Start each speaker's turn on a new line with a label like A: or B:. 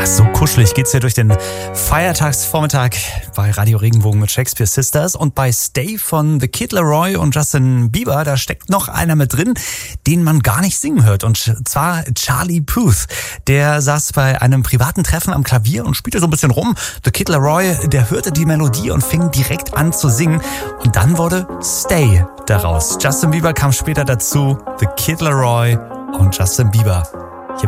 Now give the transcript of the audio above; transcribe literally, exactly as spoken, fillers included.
A: So kuschelig geht's hier durch den Feiertagsvormittag bei Radio Regenbogen mit Shakespeare Sisters. Und bei Stay von The Kid Laroi und Justin Bieber, da steckt noch einer mit drin, den man gar nicht singen hört. Und zwar Charlie Puth. Der saß bei einem privaten Treffen am Klavier und spielte so ein bisschen rum. The Kid Laroi, der hörte die Melodie und fing direkt an zu singen. Und dann wurde Stay daraus. Justin Bieber kam später dazu. The Kid Laroi und Justin Bieber.